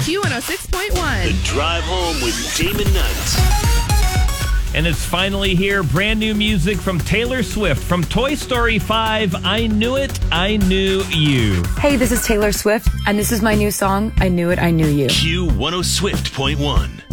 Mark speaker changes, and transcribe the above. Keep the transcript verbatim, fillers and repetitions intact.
Speaker 1: Q one oh six point one.
Speaker 2: The Drive Home with Damon Knight.
Speaker 3: And it's finally here. Brand new music from Taylor Swift from Toy Story five. I Knew It, I Knew You.
Speaker 4: Hey, this is Taylor Swift, and this is my new song, I Knew It, I Knew You.
Speaker 2: Q one oh six point one.